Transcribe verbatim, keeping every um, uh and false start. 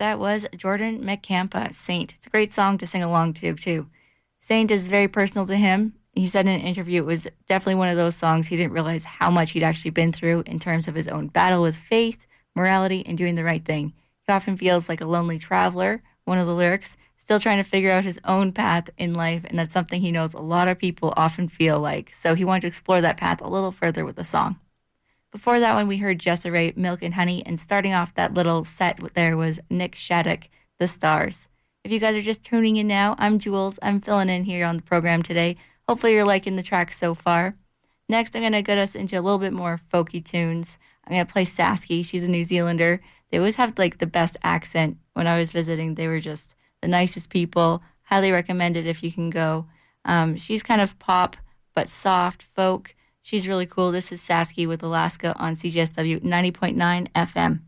that was Jordan McCampa, Saint. It's a great song to sing along to, too. Saint is very personal to him. He said in an interview it was definitely one of those songs he didn't realize how much he'd actually been through in terms of his own battle with faith, morality, and doing the right thing. He often feels like a lonely traveler, one of the lyrics, still trying to figure out his own path in life, and that's something he knows a lot of people often feel like. So he wanted to explore that path a little further with the song. Before that one, we heard Jessa Ray, Milk and Honey, and starting off that little set there was Nick Shattuck, The Stars. If you guys are just tuning in now, I'm Jules. I'm filling in here on the program today. Hopefully you're liking the track so far. Next, I'm going to get us into a little bit more folky tunes. I'm going to play Sasky. She's a New Zealander. They always have like the best accent. When I was visiting, they were just the nicest people. Highly recommend it if you can go. Um, she's kind of pop, but soft folk. She's really cool. This is Sasky with Alaska on C J S W ninety point nine F M.